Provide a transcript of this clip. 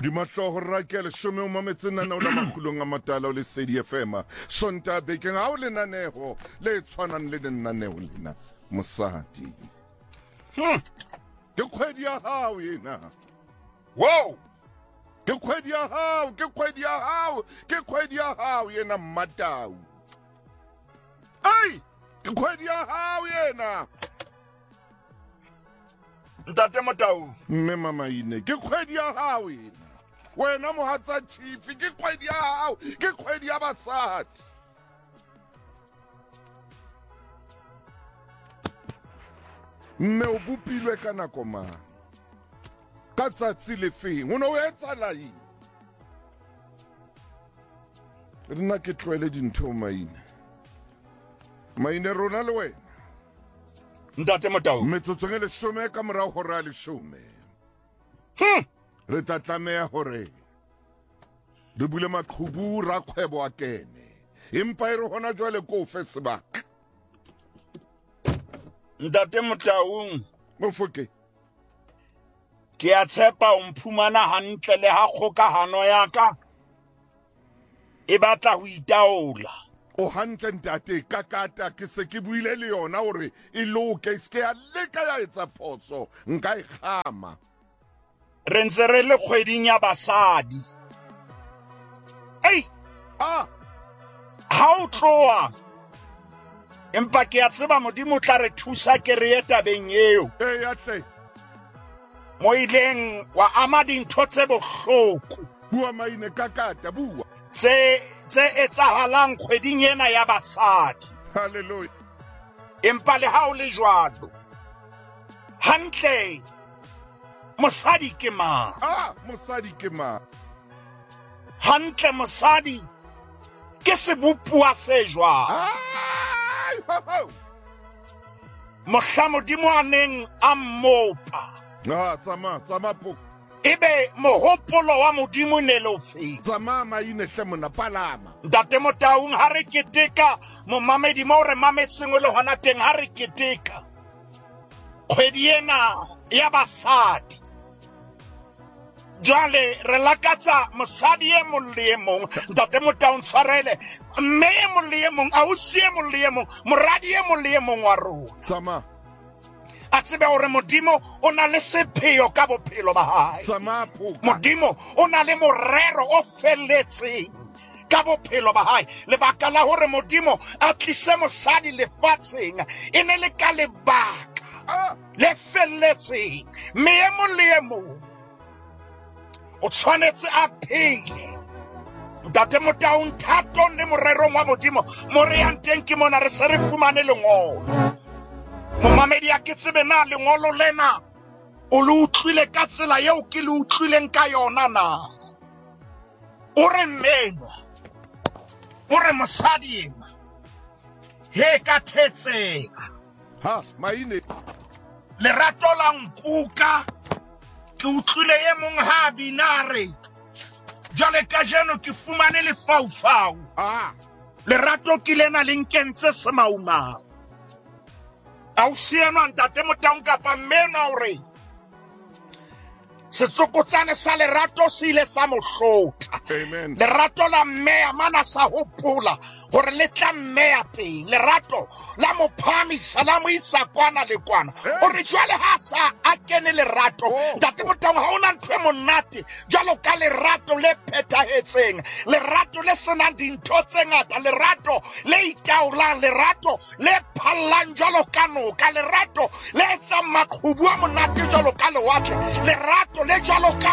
Dimatlo ra ke le shome o mametsena na o la makhulong a matala o le Sedi FM sonta bekeng ha o le naneho le tshwanang le naneho lena mosadi ke khwedi ya hao yena Wow! ke khwedi ya hao ke khwedi ya hao yena mmatau ai ke khwedi ya hao yena Ntate Motau. mme mama ine ke khwedi ya hao yena wena mohatsa chief ke khwedi ya hao ke khwedi ya basadi mme o bopilwe ka nako mang ka tsatsi le feng o ne o etsala eng rena ke tlwele dintho maine rona le wena Ntate Motau. metsotsong e leshome ka morao hora leshome re tla tlameha hore re bule maqhubu ra kgwebo a kene empa e re hona jwale ko fe sebaka Ntate Motau. mofoke Ke a tshepa o mphumana hantle le ha kgokahano ya ka e batla ho itaola. o hantle ntate kakata ke se ke buile le yona hore e loke se ke ya leka ya etsa photso nka e khama Re ntse re le kgweding ya basadi. Ei, ah ha o tloa. Empa ke a tseba Modimo tla re thusa ke re tabeng eo. e ya tle Mo ileng wa ama dintho tse bohloko bua maine kakata bua tse etsahalang kgweding ena ya basadi. haleluya Empa le ha o le jwalo, hantle mosadi ke mang? ah mosadi ke mang Hantle mosadi ke sebopua se jwang. ai ho ho Mohla Modimo a neng a mmopa, ah tsama po ebe mohopolo wa Modimo ne le o feng? tsama maine hle mona palama Ntate Motaung, ha re keteka momamedi mo re mametseng le hona teng, ha re keteka kgwedi ena ya basadi. Jwale re lakatsa mosadi e mong le e mong, Ntate Motaung tshwarele, mme e mong le e mong, ausi e mong le e mong, moradi e mong le e mong wa rona tsama a tsebe hore Modimo o na le sepheo ka bophelo ba hae. tsama po Modimo o na le morero o felletseng ka bophelo ba hae. Lebaka la hore Modimo a tlise mosadi lefatsheng e ne le ka lebaka ah le felletseng. Mme e mong le e mong o tshwanetse a phele. Ntate Motaung, thatong le morerong wa Modimo mo re yang teng ke mona re se re fumane lengolo. Momamedi a ke tsebe na lengolo lena o le utlwile ka tsela eo ke le utlwileng ka yona na? O re mmeno, o re mosadi ena he ka thetsega ha maine lerato la nkuka. Ke utlwile e mong ha binare jwale ka jeno ke fumane lefaufau. ah Lerato ke lena le nkentse semaumau. Ausi enwa Ntate Motaung kapa mmena hore setsokotsane sa lerato se ile sa mo hlotha. amen Lerato la mmea mana sa hopola hore le tla mmea teng. Lerato la mo phamisa la mo isa kwana le kwana hore jwale ha sa a kene lerato. Ntate Motaung, ha ona ntho e monate jwalo ka lerato le phethahetseng, lerato le senang dintho tse ngata, lerato le itaolang, lerato le phallang jwalo ka noka, lerato le etsang maqhubu a monate jwalo ka lewatle, lerato le jwalo ka